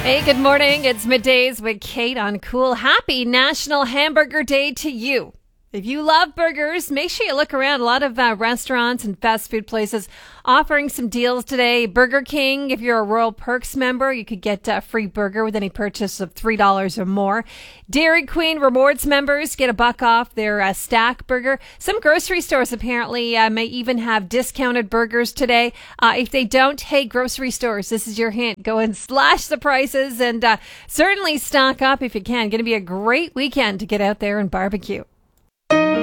Hey, good morning. It's Middays with Kate on Cool. Happy National Hamburger Day to you. If you love burgers, make sure you look around. A lot of restaurants and fast food places offering some deals today. Burger King, if you're a Royal Perks member, you could get a free burger with any purchase of $3 or more. Dairy Queen Rewards members get $1 off their Stack burger. Some grocery stores apparently may even have discounted burgers today. If they don't, hey, grocery stores, this is your hint. Go and slash the prices and certainly stock up if you can. Going to be a great weekend to get out there and barbecue.